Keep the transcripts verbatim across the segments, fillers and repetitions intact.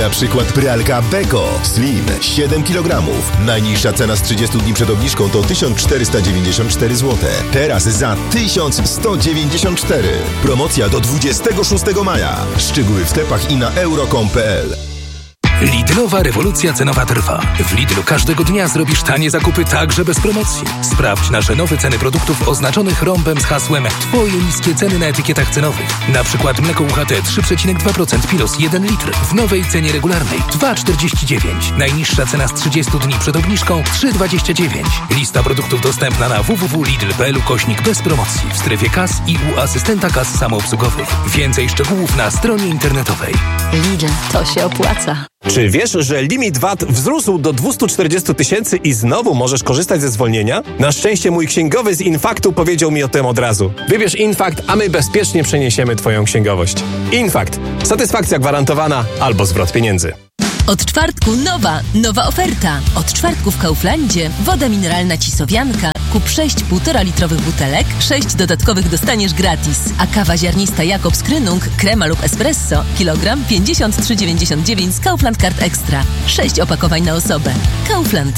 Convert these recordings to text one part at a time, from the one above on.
Na przykład pralka Beko Slim siedem kilogramów. Najniższa cena z trzydziestu dni przed obniżką to tysiąc czterysta dziewięćdziesiąt cztery złote. Teraz za tysiąc sto dziewięćdziesiąt cztery. Promocja do dwudziestego szóstego maja. Szczegóły w sklepach i na euro kropka com kropka p l. Lidlowa rewolucja cenowa trwa. W Lidlu każdego dnia zrobisz tanie zakupy także bez promocji. Sprawdź nasze nowe ceny produktów oznaczonych rąbem z hasłem Twoje niskie ceny na etykietach cenowych. Na przykład mleko U H T trzy przecinek dwa procent Pilos jeden litr w nowej cenie regularnej dwa czterdzieści dziewięć. Najniższa cena z trzydziestu dni przed obniżką trzy dwadzieścia dziewięć. Lista produktów dostępna na w w w kropka lidl kropka p l kośnik bez promocji w strefie kas i u asystenta kas samoobsługowych. Więcej szczegółów na stronie internetowej. Lidl, to się opłaca. Czy wiesz, że limit V A T wzrósł do dwieście czterdzieści tysięcy i znowu możesz korzystać ze zwolnienia? Na szczęście mój księgowy z Infaktu powiedział mi o tym od razu. Wybierz Infakt, a my bezpiecznie przeniesiemy Twoją księgowość. Infakt. Satysfakcja gwarantowana albo zwrot pieniędzy. Od czwartku nowa, nowa oferta. Od czwartku w Kauflandzie woda mineralna Cisowianka. Kup sześć półtora litrowych butelek, sześć dodatkowych dostaniesz gratis. A kawa ziarnista Jakobs Krynung, krema lub espresso, kilogram pięćdziesiąt trzy dziewięćdziesiąt dziewięć z Kaufland Card Extra. sześć opakowań na osobę. Kaufland.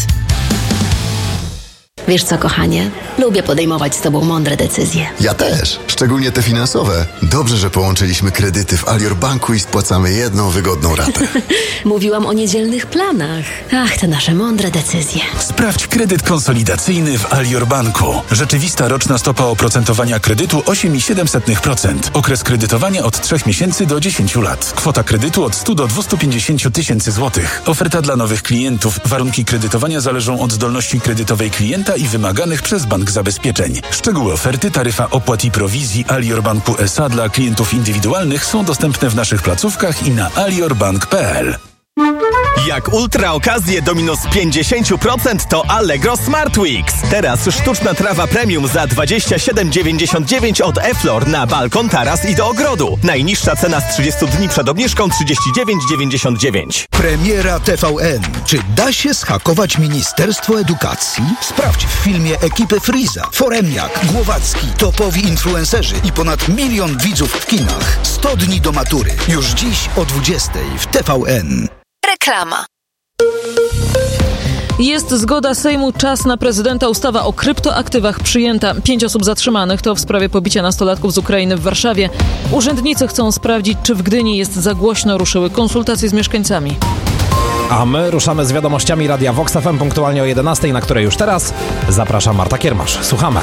Wiesz co, kochanie? Lubię podejmować z tobą mądre decyzje. Ja też, szczególnie te finansowe. Dobrze, że połączyliśmy kredyty w Alior Banku i spłacamy jedną wygodną ratę. Mówiłam o niedzielnych planach. Ach, te nasze mądre decyzje. Sprawdź kredyt konsolidacyjny w Alior Banku. Rzeczywista roczna stopa oprocentowania kredytu osiem przecinek siedem procent. Okres kredytowania od trzech miesięcy do dziesięciu lat. Kwota kredytu od stu do dwustu pięćdziesięciu tysięcy złotych. Oferta dla nowych klientów. Warunki kredytowania zależą od zdolności kredytowej klienta i wymaganych przez bank zabezpieczeń. Szczegóły oferty, taryfa opłat i prowizji Alior Banku S A dla klientów indywidualnych są dostępne w naszych placówkach i na alior bank kropka p l. Jak ultra okazje do minus pięćdziesiąt procent to Allegro Smart Weeks. Teraz sztuczna trawa premium za dwadzieścia siedem dziewięćdziesiąt dziewięć od E-Flor na balkon, taras i do ogrodu. Najniższa cena z trzydziestu dni przed obniżką trzydzieści dziewięć dziewięćdziesiąt dziewięć. Premiera T V N. Czy da się zhakować Ministerstwo Edukacji? Sprawdź w filmie ekipy Freeza, Foremniak, Głowacki, topowi influencerzy i ponad milion widzów w kinach. sto dni do matury. Już dziś o dwudziestej w T V N. Reklama. Jest zgoda Sejmu, czas na prezydenta. Ustawa o kryptoaktywach przyjęta. Pięć osób zatrzymanych to w sprawie pobicia nastolatków z Ukrainy w Warszawie. Urzędnicy chcą sprawdzić, czy w Gdyni jest za głośno. Ruszyły konsultacje z mieszkańcami. A my ruszamy z wiadomościami Radia Vox F M punktualnie o jedenastej, na której już teraz zaprasza Marta Kiermasz. Słuchamy.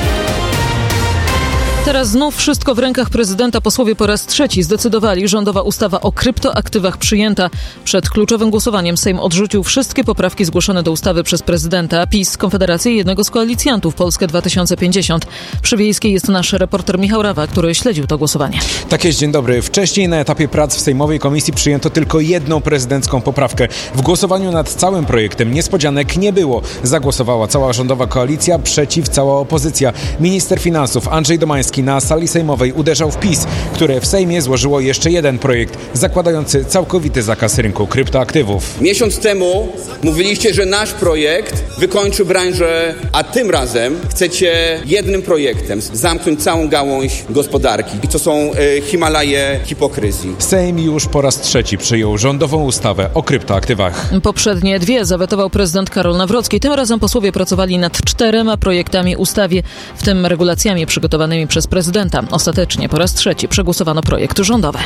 Teraz znów wszystko w rękach prezydenta. Posłowie po raz trzeci zdecydowali. Rządowa ustawa o kryptoaktywach przyjęta. Przed kluczowym głosowaniem Sejm odrzucił wszystkie poprawki zgłoszone do ustawy przez prezydenta. PiS, Konfederacja i jednego z koalicjantów, Polskę dwa tysiące pięćdziesiąt. Przy Wiejskiej jest nasz reporter Michał Rawa, który śledził to głosowanie. Tak jest, dzień dobry. Wcześniej na etapie prac w Sejmowej Komisji przyjęto tylko jedną prezydencką poprawkę. W głosowaniu nad całym projektem niespodzianek nie było. Zagłosowała cała rządowa koalicja, przeciw cała opozycja. Minister finansów Andrzej Domański na sali sejmowej uderzał w PiS, które w Sejmie złożyło jeszcze jeden projekt zakładający całkowity zakaz rynku kryptoaktywów. Miesiąc temu mówiliście, że nasz projekt wykończy branżę, a tym razem chcecie jednym projektem zamknąć całą gałąź gospodarki. I to są e, Himalaje hipokryzji. Sejm już po raz trzeci przyjął rządową ustawę o kryptoaktywach. Poprzednie dwie zawetował prezydent Karol Nawrocki. Tym razem posłowie pracowali nad czterema projektami ustawy, w tym regulacjami przygotowanymi przez prezydenta. Ostatecznie po raz trzeci przegłosowano projekt rządowy.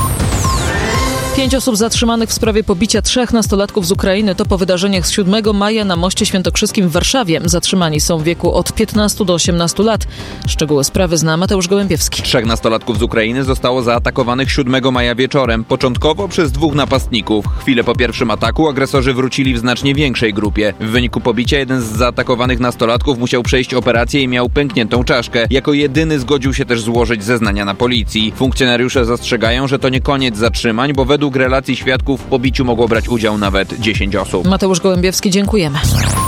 Pięć osób zatrzymanych w sprawie pobicia trzech nastolatków z Ukrainy to po wydarzeniach z siódmego maja na Moście Świętokrzyskim w Warszawie. Zatrzymani są w wieku od piętnastu do osiemnastu lat. Szczegóły sprawy zna Mateusz Gołębiewski. Trzech nastolatków z Ukrainy zostało zaatakowanych siódmego maja wieczorem. Początkowo przez dwóch napastników. Chwilę po pierwszym ataku agresorzy wrócili w znacznie większej grupie. W wyniku pobicia jeden z zaatakowanych nastolatków musiał przejść operację i miał pękniętą czaszkę. Jako jedyny zgodził się też złożyć zeznania na policji. Funkcjonariusze zastrzegają, że to nie koniec zatrzymań, bo według Według relacji świadków w pobiciu mogło brać udział nawet dziesięć osób. Mateusz Gołębiewski, dziękujemy.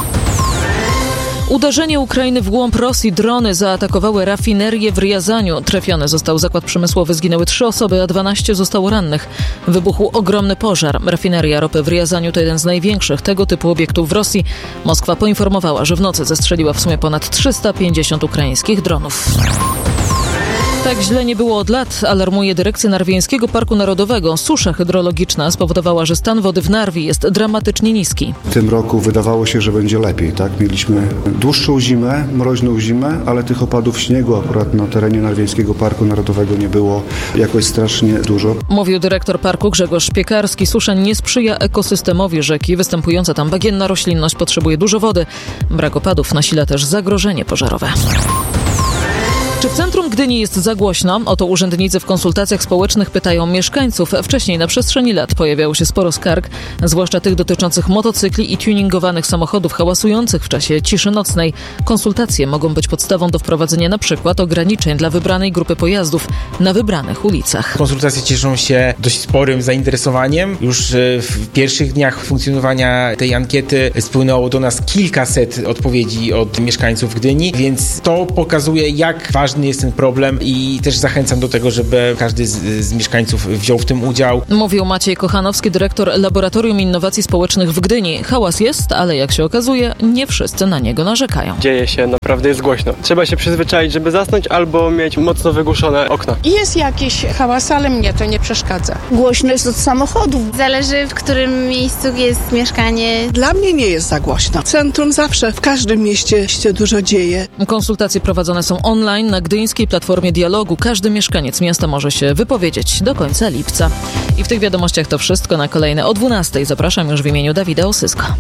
Uderzenie Ukrainy w głąb Rosji. Drony zaatakowały rafinerię w Riazaniu. Trafiony został zakład przemysłowy. Zginęły trzy osoby, a dwanaście zostało rannych. Wybuchł ogromny pożar. Rafineria ropy w Riazaniu to jeden z największych tego typu obiektów w Rosji. Moskwa poinformowała, że w nocy zestrzeliła w sumie ponad trzysta pięćdziesiąt ukraińskich dronów. Tak źle nie było od lat, alarmuje dyrekcja Narwińskiego Parku Narodowego. Susza hydrologiczna spowodowała, że stan wody w Narwi jest dramatycznie niski. W tym roku wydawało się, że będzie lepiej, tak? Mieliśmy dłuższą zimę, mroźną zimę, ale tych opadów śniegu akurat na terenie Narwińskiego Parku Narodowego nie było jakoś strasznie dużo. Mówił dyrektor parku Grzegorz Piekarski. Susza nie sprzyja ekosystemowi rzeki. Występująca tam bagienna roślinność potrzebuje dużo wody. Brak opadów nasila też zagrożenie pożarowe. Czy w centrum Gdyni jest za głośno? O to urzędnicy w konsultacjach społecznych pytają mieszkańców. Wcześniej na przestrzeni lat pojawiało się sporo skarg, zwłaszcza tych dotyczących motocykli i tuningowanych samochodów hałasujących w czasie ciszy nocnej. Konsultacje mogą być podstawą do wprowadzenia na przykład ograniczeń dla wybranej grupy pojazdów na wybranych ulicach. Konsultacje cieszą się dość sporym zainteresowaniem. Już w pierwszych dniach funkcjonowania tej ankiety spłynęło do nas kilkaset odpowiedzi od mieszkańców Gdyni, więc to pokazuje, jak ważny jest ten problem i też zachęcam do tego, żeby każdy z, z mieszkańców wziął w tym udział. Mówił Maciej Kochanowski, dyrektor Laboratorium Innowacji Społecznych w Gdyni. Hałas jest, ale jak się okazuje, nie wszyscy na niego narzekają. Dzieje się, naprawdę jest głośno. Trzeba się przyzwyczaić, żeby zasnąć albo mieć mocno wygłuszone okna. Jest jakiś hałas, ale mnie to nie przeszkadza. Głośno jest od samochodów. Zależy, w którym miejscu jest mieszkanie. Dla mnie nie jest za głośno. Centrum zawsze, w każdym mieście się dużo dzieje. Konsultacje prowadzone są online na Gdyńskiej Platformie Dialogu. Każdy mieszkaniec miasta może się wypowiedzieć do końca lipca. I w tych wiadomościach to wszystko. Na kolejne o dwunastej. Zapraszam już w imieniu Dawida Osyska.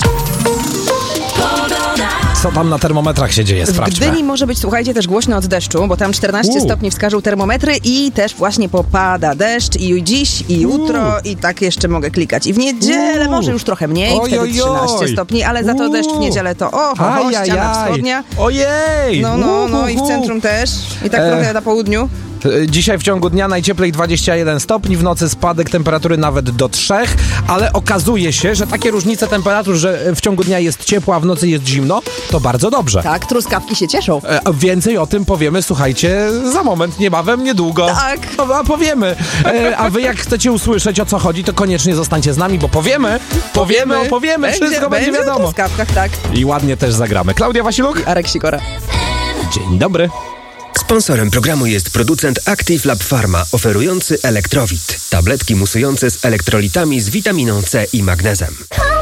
Co tam na termometrach się dzieje? Sprawdźmy. W Gdyni może być, słuchajcie, też głośno od deszczu, bo tam czternaście U. stopni wskażą termometry i też właśnie popada deszcz i dziś, i jutro, U. i tak jeszcze mogę klikać. I w niedzielę U. może już trochę mniej, oj, wtedy trzynaście stopni, ale za to U. deszcz w niedzielę to o, ho, ho, ściana wschodnia. Ojej! No, no, no i w centrum też. I tak e. trochę na południu. Dzisiaj w ciągu dnia najcieplej dwadzieścia jeden stopni, w nocy spadek temperatury nawet do trzech, ale okazuje się, że takie różnice temperatur, że w ciągu dnia jest ciepło, a w nocy jest zimno, to bardzo dobrze. Tak, truskawki się cieszą. E, więcej o tym powiemy, słuchajcie, za moment, niebawem, niedługo. Tak. A powiemy. E, a wy jak chcecie usłyszeć, o co chodzi, to koniecznie zostańcie z nami, bo powiemy, powiemy, opowiemy, będzie, wszystko będzie, będzie wiadomo. O truskawkach, tak. I ładnie też zagramy. Klaudia Wasiluk i Arek Sikora. Dzień dobry. Sponsorem programu jest producent Active Lab Pharma, oferujący Elektrowit. Tabletki musujące z elektrolitami z witaminą C i magnezem.